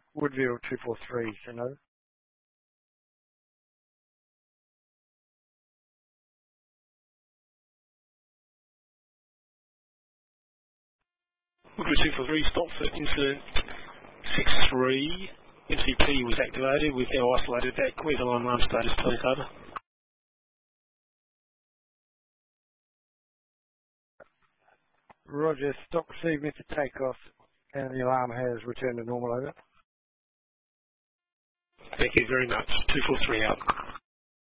Woodville 243, so no. Woodville 243, stop for incident 63. MCP was activated. We've now isolated that. Queensland line run status, take over. Roger, stock received Mr. Takeoff, and the alarm has returned to normal, over. Thank you very much. 243 out.